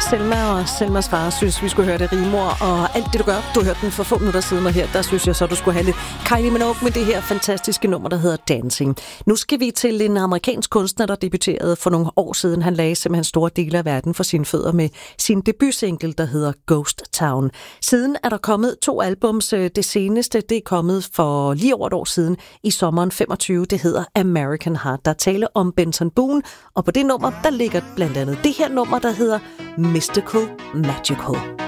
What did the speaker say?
Selma og Selmas far synes, vi skulle høre det rimor, og alt det, du gør, du hørte den for få minutter siden, og her, der synes jeg så, du skulle have lidt Kylie Minogue med det her fantastiske nummer, der hedder Dancing. Nu skal vi til en amerikansk kunstner, der debuterede for nogle år siden. Han lagde simpelthen store dele af verden for sine fødder med sin debutsingle, der hedder Ghost Town. Siden er der kommet 2 albums. Det seneste, det er kommet for lige over et år siden, i sommeren 25. Det hedder American Heart. Der taler om Benson Boone, og på det nummer, der ligger blandt andet det her nummer, der hedder Mystical Magical.